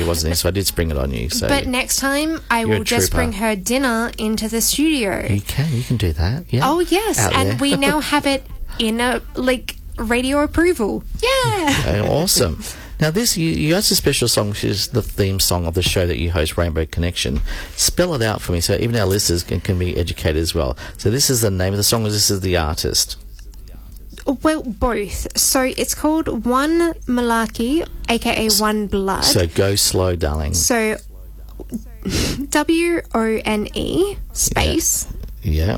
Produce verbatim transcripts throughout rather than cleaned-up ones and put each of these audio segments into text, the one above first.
lady wasn't here, so I did spring it on you. So But next time, I You're will a just trooper. bring her dinner into the studio. you can, you can do that. Yeah. Oh, yes. Out And there. we now have it in a, like, radio approval. Yeah. Okay, awesome. Now, this you, you asked a special song, which is the theme song of the show that you host, Rainbow Connection. Spell it out for me, so even our listeners can, can be educated as well. So, this is the name of the song, or this is the artist? Well, both. So it's called One Malaki, aka One Blood. So, go slow, darling. So W O N E space. Yeah.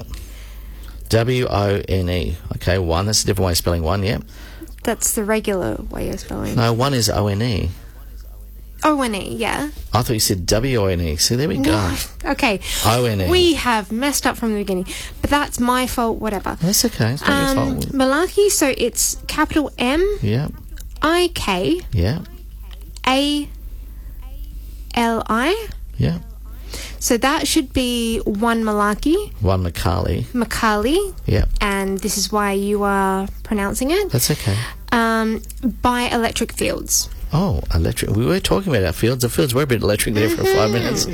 W O N E. Okay, one. That's a different way of spelling one. Yeah. That's the regular way of spelling. No, one is O N E. O N E, yeah. I thought you said W O N E. So there we go. No. Okay. O N E. We have messed up from the beginning, but that's my fault. Whatever. That's okay. It's not Um, your fault. Malaki. So it's capital M Yeah. I K Yeah. A L I. Yeah. So that should be One Malaki, One Makali. Makali, Yeah. and this is why you are pronouncing it. That's okay. Um, by Electric Fields. Oh, electric. We were talking about our fields. The fields were a bit electric there for five minutes.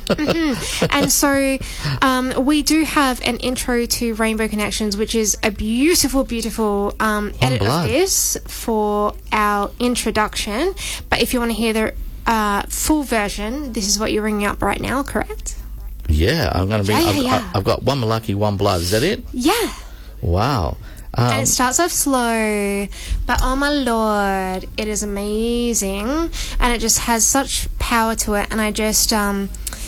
And so um, we do have an intro to Rainbow Connections, which is a beautiful, beautiful um, edit blood. of this for our introduction. But if you want to hear the uh, full version, this is what you're ringing up right now, correct? Yeah, I'm going to bring. Yeah, yeah, I've, yeah. I've got one Malaki, one blood. Is that it? Yeah. Wow. Um, And it starts off slow, but oh my lord, it is amazing, and it just has such power to it. And I just, um,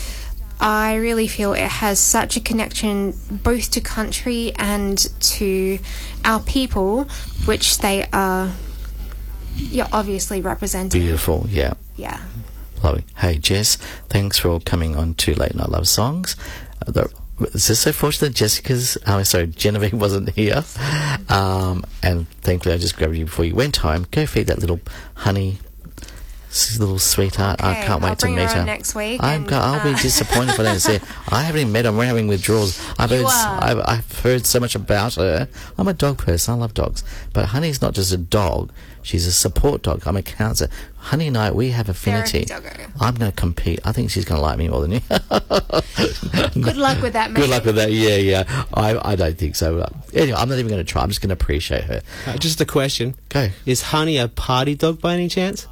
I really feel it has such a connection both to country and to our people, which they are, you're obviously representing. beautiful. Yeah. Yeah. Lovely. Hey, Jess, thanks for coming on to Late Night Love Songs. Uh, the, it's just so fortunate Jessica's, um, sorry, Genevieve wasn't here. Um, and thankfully I just grabbed you before you went home. Go feed that little honey, s- little sweetheart. I Okay, can't wait I'll to bring meet her her. on next week I'm and, go- I'll uh, be disappointed if I don't see her. I haven't even met her. I'm having withdrawals. I've heard, You s- are. I've, I've heard so much about her. I'm a dog person. I love dogs. But Honey's not just a dog. She's a support dog. I'm a counselor. Honey and I, we have affinity. Therapy doggo. I'm going to compete. I think she's going to like me more than you. Good luck with that, mate. Good luck with that. Yeah, yeah. I, I don't think so. Uh, Anyway, I'm not even going to try. I'm just going to appreciate her. Uh, just a question. Go. Is Honey a party dog by any chance?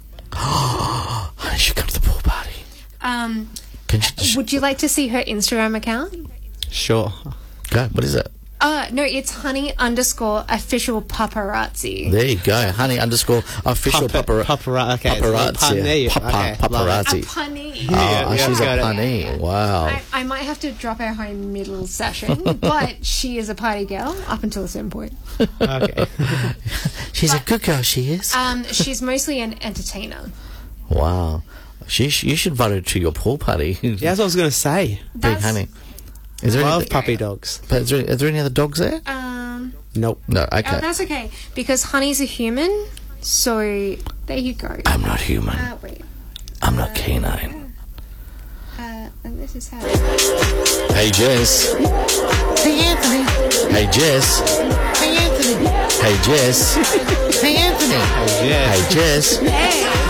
Honey should come to the pool party. Um, Can she sh- would you like to see her Instagram account? Sure. go? What is it? Uh, no, it's honey underscore official paparazzi. There you go. Honey underscore official Papa- papara- papara- okay, it's a little paparazzi. pun there. Papa- Okay, love it. A paparazzi. punny. Oh, Yeah, yeah, she's a got it. punny. Wow. I, I might have to drop her home middle session, but she is a party girl up until a certain point. Okay. She's a good girl, she is. Um, she's mostly an entertainer. Wow. She sh- you should invite her to your pool party. Yeah, that's what I was going to say. Big That's- Honey. Is there, I any, love puppy dogs. but is, there, is there any other dogs there? Um, Nope. No, oh, okay. that's okay because Honey's a human. So there you go. I'm not human. Uh, wait. I'm not canine. Uh, and this is how. Hey, Jess. Hey, Anthony. Hey, Jess. Hey, Anthony. Hey, Jess. Hey, Anthony. Yeah. Hey, Jess. Hey.